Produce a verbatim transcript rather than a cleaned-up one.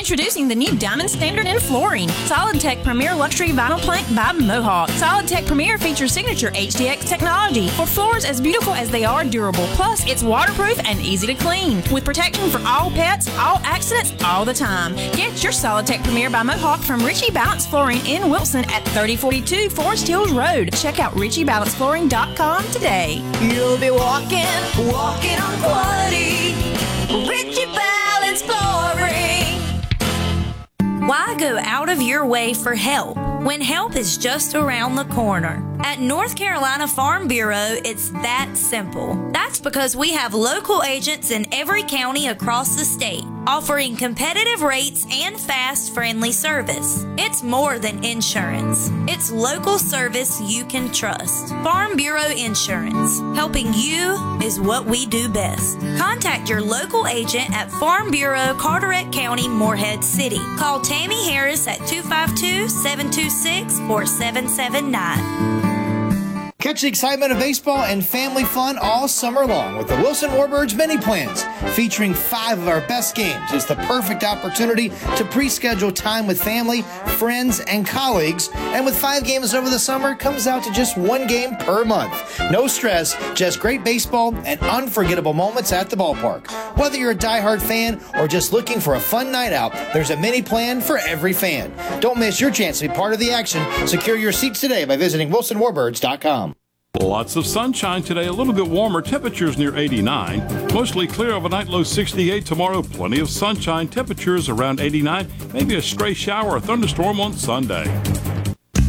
Introducing the new Diamond Standard in flooring. SolidTech Premier Luxury Vinyl Plank by Mohawk. SolidTech Premier features signature H D X technology for floors as beautiful as they are durable. Plus, it's waterproof and easy to clean with protection for all pets, all accidents, all the time. Get your SolidTech Premier by Mohawk from Ritchie Balance Flooring in Wilson at thirty forty-two Forest Hills Road. Check out ritchie balance flooring dot com today. You'll be walking, walking on quality. Ritchie Balance Flooring. Why go out of your way for help when help is just around the corner? At North Carolina Farm Bureau, it's that simple. That's because we have local agents in every county across the state, offering competitive rates and fast, friendly service. It's more than insurance. It's local service you can trust. Farm Bureau Insurance. Helping you is what we do best. Contact your local agent at Farm Bureau, Carteret County, Morehead City. Call Tammy Harris at two five two, seven two six, four seven seven nine. Catch the excitement of baseball and family fun all summer long with the Wilson Warbirds Mini Plans. Featuring five of our best games, it's the perfect opportunity to pre-schedule time with family, friends, and colleagues. And with five games over the summer, it comes out to just one game per month. No stress, just great baseball and unforgettable moments at the ballpark. Whether you're a diehard fan or just looking for a fun night out, there's a mini plan for every fan. Don't miss your chance to be part of the action. Secure your seats today by visiting wilson warbirds dot com. Lots of sunshine today, a little bit warmer, temperatures near eighty-nine. Mostly clear overnight, low sixty-eight. Tomorrow, plenty of sunshine, temperatures around eighty-nine. Maybe a stray shower or thunderstorm on Sunday.